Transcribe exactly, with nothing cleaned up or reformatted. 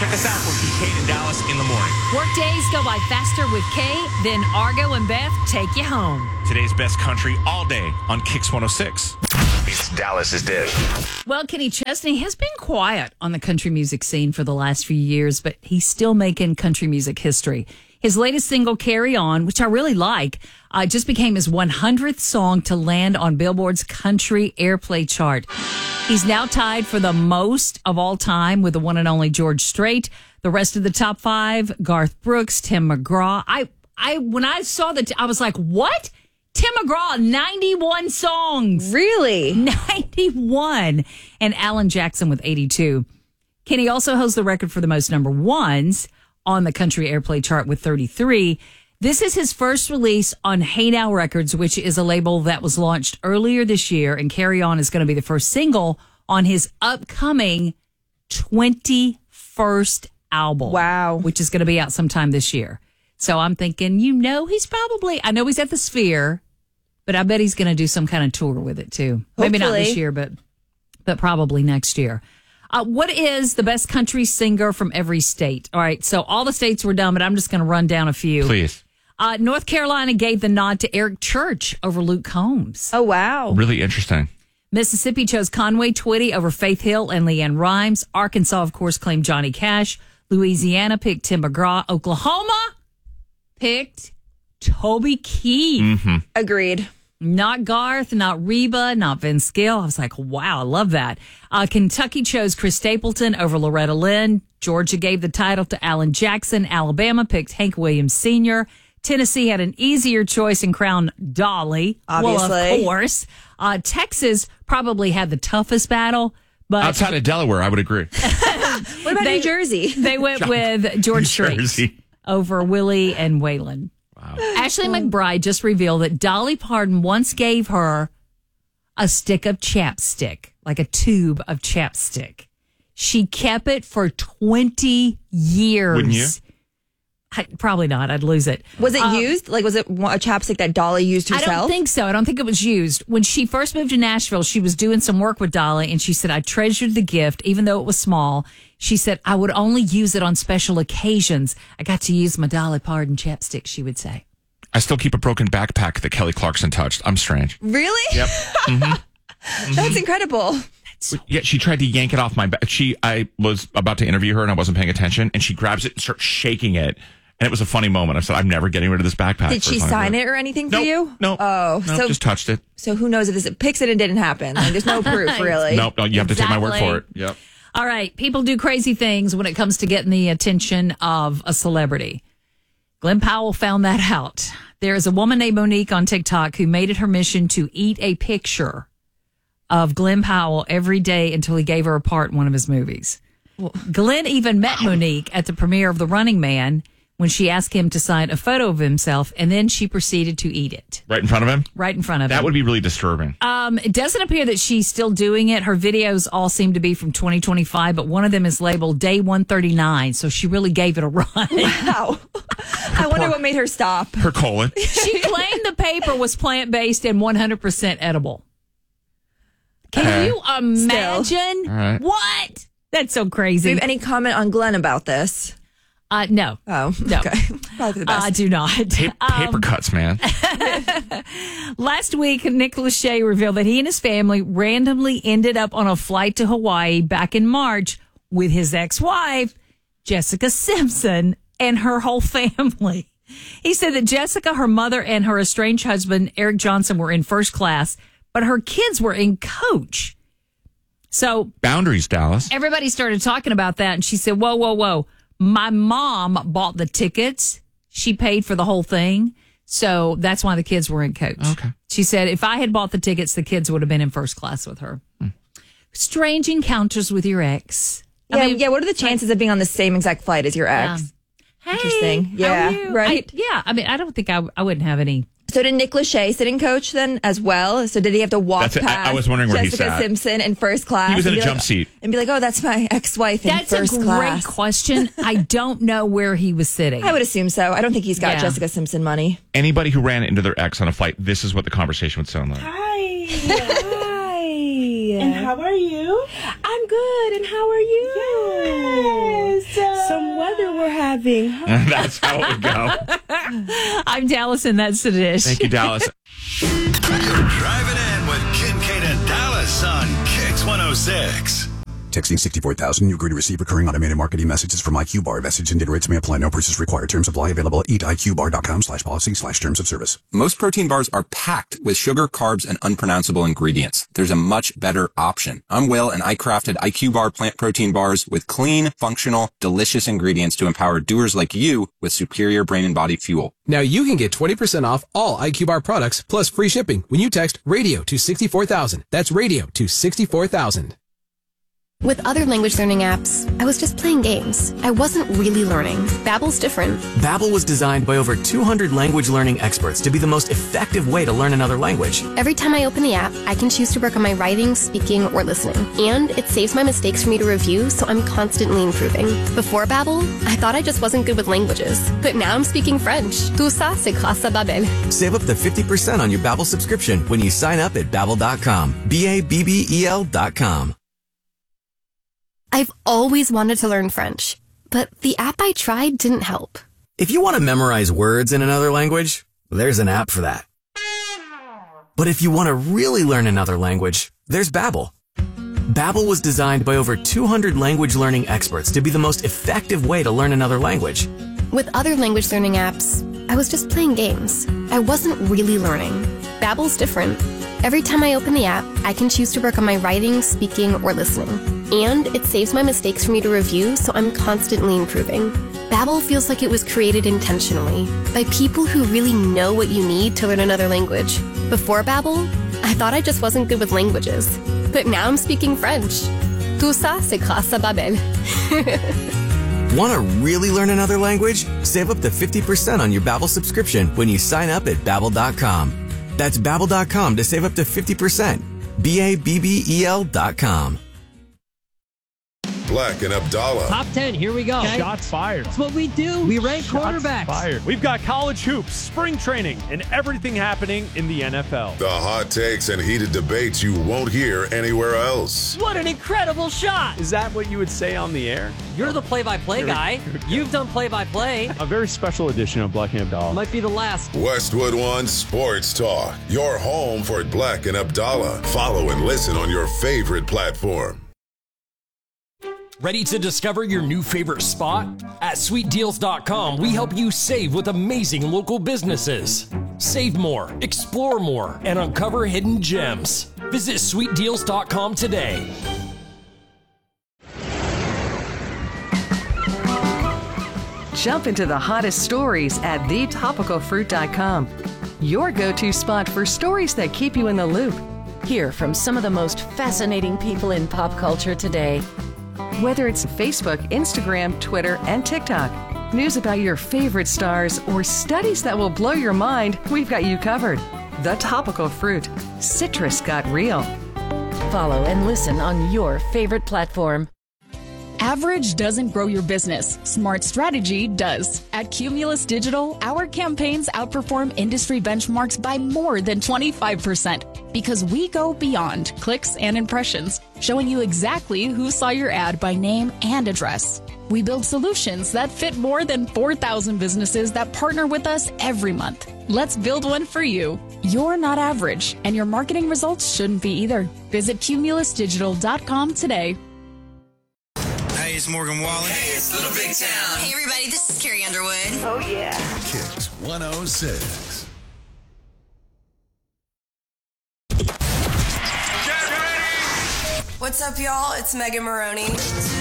Check us out for Kate and Dallas in the morning. Work days go by faster with Kay, then Argo and Beth take you home. Today's best country all day on Kix one oh six. It's Dallas's Dish. Well, Kenny Chesney has been quiet on the country music scene for the last few years, but he's still making country music history. His latest single, Carry On, which I really like, uh, just became his one hundredth song to land on Billboard's country airplay chart. He's now tied for the most of all time with the one and only George Strait. The rest of the top five, Garth Brooks, Tim McGraw. I, I, when I saw that, I was like, what? Tim McGraw, ninety-one songs. Really? ninety-one. And Alan Jackson with eighty-two. Kenny also holds the record for the most number ones on the country airplay chart with thirty-three. This is his first release on Hey Now Records, which is a label that was launched earlier this year. And Carry On is going to be the first single on his upcoming twenty-first album. Wow. Which is going to be out sometime this year. So I'm thinking, you know, he's probably, I know he's at the Sphere, but I bet he's going to do some kind of tour with it too. Maybe not Hopefully. this year, but but probably next year. Uh, what is the best country singer from every state? All right, so all the states were done, but I'm just going to run down a few. Please. Uh, North Carolina gave the nod to Eric Church over Luke Combs. Oh, wow. Really interesting. Mississippi chose Conway Twitty over Faith Hill and Leanne Rimes. Arkansas, of course, claimed Johnny Cash. Louisiana picked Tim McGraw. Oklahoma picked Toby Keith. Mm-hmm. Agreed. Not Garth, not Reba, not Vince Gill. I was like, wow, I love that. Uh, Kentucky chose Chris Stapleton over Loretta Lynn. Georgia gave the title to Alan Jackson. Alabama picked Hank Williams Senior Tennessee had an easier choice and crowned Dolly. Obviously. Well, of course. Uh, Texas probably had the toughest battle. But Outside of Delaware, I would agree. What about They- New Jersey? they went with George Strait Jersey. over Willie and Waylon. Wow. Ashley McBride just revealed that Dolly Parton once gave her a stick of chapstick, like a tube of chapstick. She kept it for twenty years. Wouldn't you? I, probably not. I'd lose it. Was it Uh, used? Like, was it a chapstick that Dolly used herself? I don't think so. I don't think it was used. When she first moved to Nashville, she was doing some work with Dolly, and she said, I treasured the gift, even though it was small. She said, I would only use it on special occasions. I got to use my Dolly Parton chapstick, she would say. I still keep a broken backpack that Kelly Clarkson touched. I'm strange. Really? Yep. That's incredible. Yeah, she tried to yank it off my back. She, I was about to interview her and I wasn't paying attention, and she grabs it and starts shaking it. And it was a funny moment. I said, I'm never getting rid of this backpack. Did she sign it or anything for Nope, you? No. Oh, no, so just touched it. so who knows if this picks it and didn't happen? Like, there's no proof, really. Nope, no, you have to take my word Exactly. for it. Yep. All right. People do crazy things when it comes to getting the attention of a celebrity. Glenn Powell found that out. There is a woman named Monique on TikTok who made it her mission to eat a picture of Glenn Powell every day until he gave her a part in one of his movies. Glenn even met Monique at the premiere of The Running Man when she asked him to sign a photo of himself, and then she proceeded to eat it Right in front of him? right in front of him. That would be really disturbing. Um, it doesn't appear that she's still doing it. Her videos all seem to be from twenty twenty-five, but one of them is labeled day one thirty-nine, so she really gave it a run. Wow. I wonder what made her stop. Her colon. She claimed the paper was plant-based and one hundred percent edible. Can Okay. you imagine? All right. What? That's so Do crazy. you have any comment on Glenn about this? Uh, no. Oh, No. okay. Probably for the best. I do not. Pa- paper cuts, man. Last week, Nick Lachey revealed that he and his family randomly ended up on a flight to Hawaii back in March with his ex-wife, Jessica Simpson, and her whole family. He said that Jessica, her mother, and her estranged husband, Eric Johnson, were in first class, but her kids were in coach. So Boundaries, Dallas. everybody started talking about that, and she said, whoa, whoa, whoa. My mom bought the tickets. She paid for the whole thing. So that's why the kids were in coach. Okay. She said, if I had bought the tickets, the kids would have been in first class with her. Hmm. Strange encounters with your ex. yeah, I mean, yeah. What are the chances of being on the same exact flight as your ex? Hey, Interesting. how Yeah, are you? right. I- yeah. I mean, I don't think I, I wouldn't have any. So did Nick Lachey sit in coach then as well? So did he have to walk That's it. I- past I was wondering where he Jessica sat. Simpson in first class? He was in and a be jump like- seat. And be like, oh, that's my ex-wife in That's a first great class. question. I don't know where he was sitting. I would assume so. I don't think he's got Yeah. Jessica Simpson money. Anybody who ran into their ex on a flight, this is what the conversation would sound like. Hi. Hi. And how are you? I'm good. And how are you? Yes. having. That's how it would go. I'm Dallas, and that's the dish. Thank you, Dallas. You're driving in with Kincaid and Dallas on Kicks one oh six. Texting sixty-four thousand. You agree to receive recurring automated marketing messages from IQBar. Message and data rates may apply. No purchase required. Terms apply. Available at eatiqbar.com slash policy slash terms of service. Most protein bars are packed with sugar, carbs, and unpronounceable ingredients. There's a much better option. I'm Will, and I crafted IQBar plant protein bars with clean, functional, delicious ingredients to empower doers like you with superior brain and body fuel. Now you can get twenty percent off all IQBar products plus free shipping when you text radio to sixty-four thousand. That's radio to sixty-four thousand. With other language learning apps, I was just playing games. I wasn't really learning. Babbel's different. Babbel was designed by over two hundred language learning experts to be the most effective way to learn another language. Every time I open the app, I can choose to work on my writing, speaking, or listening. And it saves my mistakes for me to review, so I'm constantly improving. Before Babbel, I thought I just wasn't good with languages. But now I'm speaking French. Tout ça, c'est grâce à Babbel. Save up to fifty percent on your Babbel subscription when you sign up at babbel dot com. B A B B E L dot com. I've always wanted to learn French, but the app I tried didn't help. If you want to memorize words in another language, there's an app for that. But if you want to really learn another language, there's Babbel. Babbel was designed by over two hundred language learning experts to be the most effective way to learn another language. With other language learning apps, I was just playing games. I wasn't really learning. Babbel's different. Every time I open the app, I can choose to work on my writing, speaking, or listening. And it saves my mistakes for me to review, so I'm constantly improving. Babbel feels like it was created intentionally by people who really know what you need to learn another language. Before Babbel, I thought I just wasn't good with languages. But now I'm speaking French. Tout ça, c'est grâce à Babbel. Want to really learn another language? Save up to fifty percent on your Babbel subscription when you sign up at babbel dot com. That's babbel dot com to save up to fifty percent. B A B B E L dot com. Black and Abdallah. Top ten, here we go. Okay. Shots fired. That's what we do. We rank Shots quarterbacks. Fired. We've got college hoops, spring training, and everything happening in the N F L. The hot takes and heated debates you won't hear anywhere else. What an incredible shot. Is that what you would say on the air? You're the play-by-play guy. You've done play-by-play. A very special edition of Black and Abdallah. Might be the last. Westwood One Sports Talk. Your home for Black and Abdallah. Follow and listen on your favorite platform. Ready to discover your new favorite spot? At sweet deals dot com, we help you save with amazing local businesses. Save more, explore more, and uncover hidden gems. Visit sweet deals dot com today. Jump into the hottest stories at the topical fruit dot com. Your go-to spot for stories that keep you in the loop. Hear from some of the most fascinating people in pop culture today. Whether it's Facebook, Instagram, Twitter, and TikTok, news about your favorite stars, or studies that will blow your mind, we've got you covered. The Topical Fruit. Citrus got real. Follow and listen on your favorite platform. Average doesn't grow your business. Smart strategy does. At Cumulus Digital, our campaigns outperform industry benchmarks by more than twenty-five percent because we go beyond clicks and impressions, showing you exactly who saw your ad by name and address. We build solutions that fit more than four thousand businesses that partner with us every month. Let's build one for you. You're not average, and your marketing results shouldn't be either. Visit cumulus digital dot com today. Hey, it's Morgan Wallen. Hey, it's Little Big Town. Hey, everybody, this is Carrie Underwood. Oh, yeah. Kicks one oh six. What's up, y'all? It's Megan Maroney.